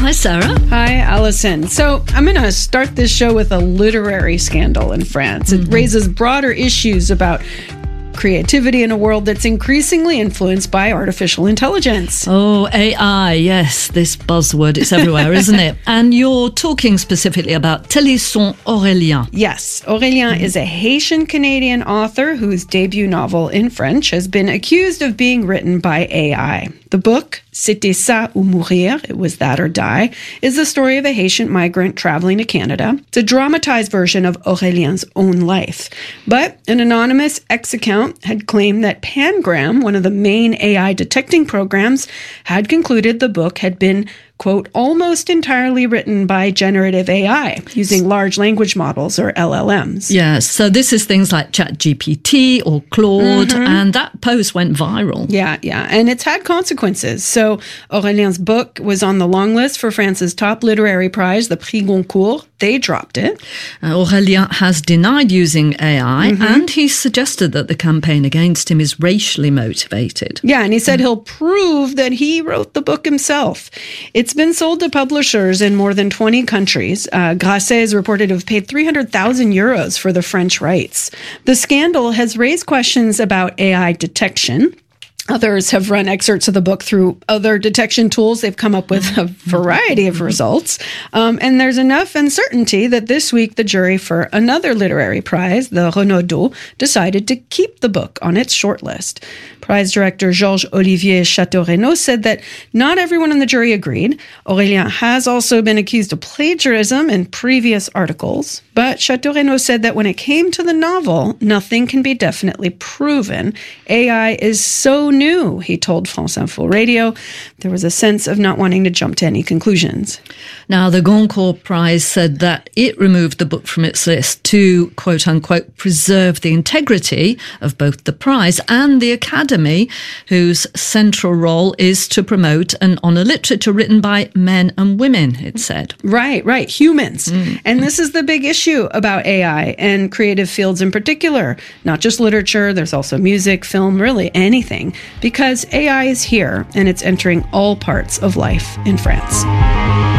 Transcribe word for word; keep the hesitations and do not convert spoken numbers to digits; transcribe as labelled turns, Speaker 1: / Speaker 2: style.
Speaker 1: Hi, Sarah.
Speaker 2: Hi, Alison. So I'm going to start this show with a literary scandal in France. It mm-hmm. raises broader issues about creativity in a world that's increasingly influenced by artificial intelligence.
Speaker 1: Oh, A I, yes, this buzzword, it's everywhere, isn't it? And you're talking specifically about Télisson Aurélien.
Speaker 2: Yes, Aurélien mm-hmm. is a Haitian-Canadian author whose debut novel in French has been accused of being written by A I. The book, C'était ça ou mourir, It Was That or Die, is the story of a Haitian migrant traveling to Canada. It's a dramatized version of Aurélien's own life. But an anonymous ex-account had claimed that Pangram, one of the main A I detecting programs, had concluded the book had been, quote, almost entirely written by generative A I using large language models or L L Ms.
Speaker 1: Yes, so this is things like ChatGPT or Claude, mm-hmm. and that post went viral.
Speaker 2: Yeah, yeah, and it's had consequences. So Aurélien's book was on the long list for France's top literary prize, the Prix Goncourt. They dropped it.
Speaker 1: Uh, Aurélien has denied using A I, mm-hmm. and he suggested that the campaign against him is racially motivated.
Speaker 2: Yeah, and he said mm-hmm. he'll prove that he wrote the book himself. It's been sold to publishers in more than twenty countries. Uh, Grasset is reported to have paid three hundred thousand euros for the French rights. The scandal has raised questions about A I detection. Others have run excerpts of the book through other detection tools. They've come up with a variety of results. Um, and there's enough uncertainty that this week the jury for another literary prize, the Renaudot, decided to keep the book on its shortlist. Prize director Georges Olivier Chateau-Renaud said that not everyone in the jury agreed. Aurélien has also been accused of plagiarism in previous articles. But Chateau-Renaud said that when it came to the novel, nothing can be definitely proven. A I is so new, he told France Info Radio. There was a sense of not wanting to jump to any conclusions.
Speaker 1: Now, the Goncourt Prize said that it removed the book from its list to, quote unquote, preserve the integrity of both the prize and the Academy, whose central role is to promote and honour literature written by men and women, it said.
Speaker 2: Right, right, humans. Mm. And this is the big issue about A I and creative fields in particular. Not just literature, there's also music, film, really anything. Because A I is here and it's entering all parts of life in France.